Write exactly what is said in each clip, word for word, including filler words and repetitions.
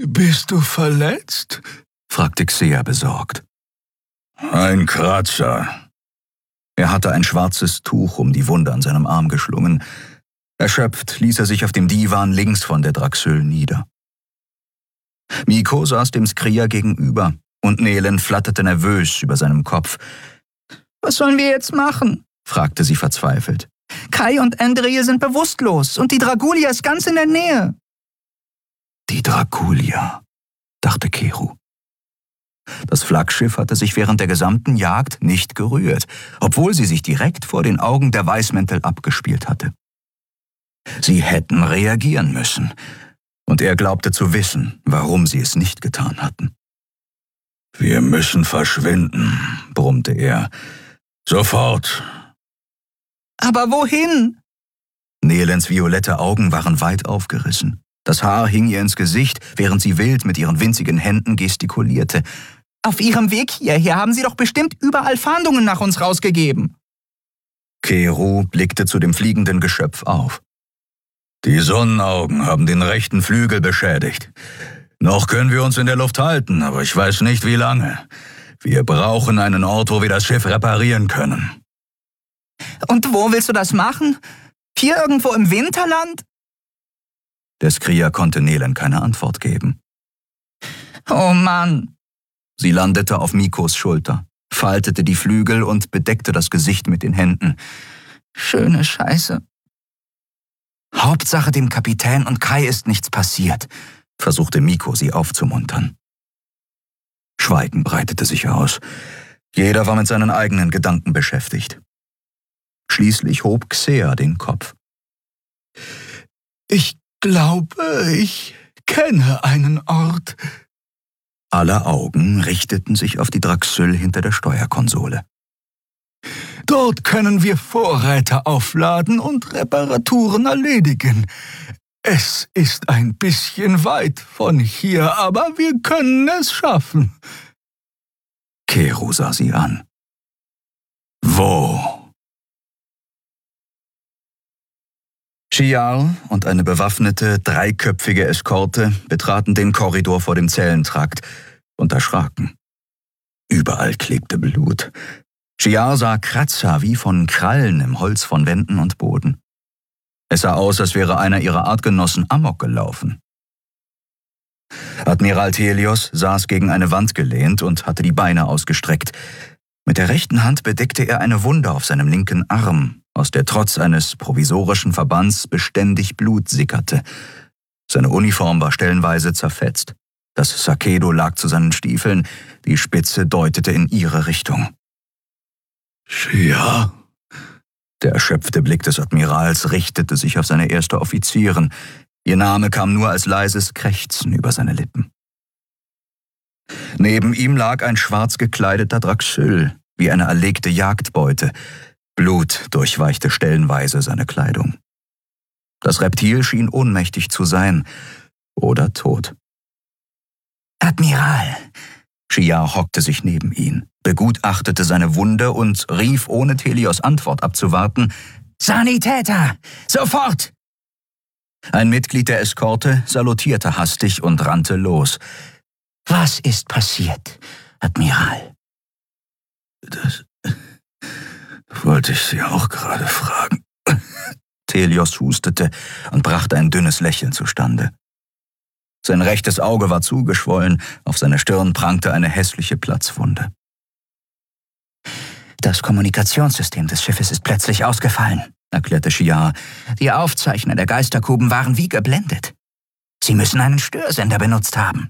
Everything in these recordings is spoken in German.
»Bist du verletzt?« fragte Xea besorgt. »Ein Kratzer.« Er hatte ein schwarzes Tuch um die Wunde an seinem Arm geschlungen. Erschöpft ließ er sich auf dem Divan links von der Draxyl nieder. Miko saß dem Skria gegenüber und Nelen flatterte nervös über seinem Kopf. »Was sollen wir jetzt machen?« fragte sie verzweifelt. »Kai und Endril sind bewusstlos und die Dragulia ist ganz in der Nähe.« »Die Dragulia«, dachte Keru. Das Flaggschiff hatte sich während der gesamten Jagd nicht gerührt, obwohl sie sich direkt vor den Augen der Weißmäntel abgespielt hatte. Sie hätten reagieren müssen, und er glaubte zu wissen, warum sie es nicht getan hatten. »Wir müssen verschwinden«, brummte er. »Sofort!« »Aber wohin?« Nelens violette Augen waren weit aufgerissen. Das Haar hing ihr ins Gesicht, während sie wild mit ihren winzigen Händen gestikulierte. »Auf Ihrem Weg hierher haben Sie doch bestimmt überall Fahndungen nach uns rausgegeben.« Keru blickte zu dem fliegenden Geschöpf auf. »Die Sonnenaugen haben den rechten Flügel beschädigt. Noch können wir uns in der Luft halten, aber ich weiß nicht, wie lange. Wir brauchen einen Ort, wo wir das Schiff reparieren können.« »Und wo willst du das machen? Hier irgendwo im Winterland?« Der Skria konnte Nelen keine Antwort geben. »Oh Mann!« Sie landete auf Mikos Schulter, faltete die Flügel und bedeckte das Gesicht mit den Händen. »Schöne Scheiße.« »Hauptsache dem Kapitän und Kai ist nichts passiert«, versuchte Miko, sie aufzumuntern. Schweigen breitete sich aus. Jeder war mit seinen eigenen Gedanken beschäftigt. Schließlich hob Xea den Kopf. »Ich glaube, ich kenne einen Ort.« Alle Augen richteten sich auf die Draxyl hinter der Steuerkonsole. »Dort können wir Vorräte aufladen und Reparaturen erledigen. Es ist ein bisschen weit von hier, aber wir können es schaffen.« Keru sah sie an. »Wo?« Shial und eine bewaffnete, dreiköpfige Eskorte betraten den Korridor vor dem Zellentrakt und erschraken. Überall klebte Blut. Shial sah Kratzer wie von Krallen im Holz von Wänden und Boden. Es sah aus, als wäre einer ihrer Artgenossen amok gelaufen. Admiral Thelios saß gegen eine Wand gelehnt und hatte die Beine ausgestreckt. Mit der rechten Hand bedeckte er eine Wunde auf seinem linken Arm, aus der trotz eines provisorischen Verbands beständig Blut sickerte. Seine Uniform war stellenweise zerfetzt. Das Sakedo lag zu seinen Stiefeln, die Spitze deutete in ihre Richtung. »Shia?« Der erschöpfte Blick des Admirals richtete sich auf seine erste Offizierin. Ihr Name kam nur als leises Krächzen über seine Lippen. Neben ihm lag ein schwarz gekleideter Draxyl, wie eine erlegte Jagdbeute. Blut durchweichte stellenweise seine Kleidung. Das Reptil schien ohnmächtig zu sein oder tot. »Admiral!« Shia hockte sich neben ihn, begutachtete seine Wunde und rief, ohne Thelios Antwort abzuwarten, »Sanitäter! Sofort!« Ein Mitglied der Eskorte salutierte hastig und rannte los. »Was ist passiert, Admiral?« »Das wollte ich Sie auch gerade fragen.« Thelios hustete und brachte ein dünnes Lächeln zustande. Sein rechtes Auge war zugeschwollen, auf seiner Stirn prangte eine hässliche Platzwunde. »Das Kommunikationssystem des Schiffes ist plötzlich ausgefallen«, erklärte Shia. »Die Aufzeichner der Geisterkuben waren wie geblendet. Sie müssen einen Störsender benutzt haben.«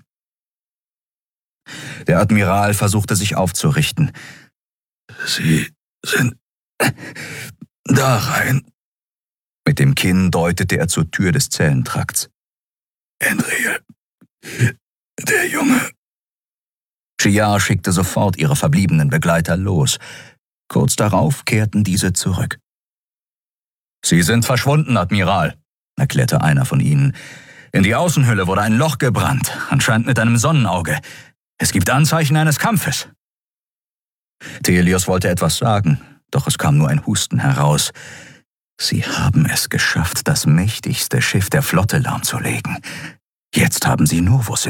Der Admiral versuchte sich aufzurichten. »Sie sind da rein.« Mit dem Kinn deutete er zur Tür des Zellentrakts. »Endril, der Junge.« Shia schickte sofort ihre verbliebenen Begleiter los. Kurz darauf kehrten diese zurück. »Sie sind verschwunden, Admiral«, erklärte einer von ihnen. »In die Außenhülle wurde ein Loch gebrannt, anscheinend mit einem Sonnenauge. Es gibt Anzeichen eines Kampfes.« Thelios wollte etwas sagen, doch es kam nur ein Husten heraus. Sie haben es geschafft, das mächtigste Schiff der Flotte lahmzulegen. Jetzt haben sie Novus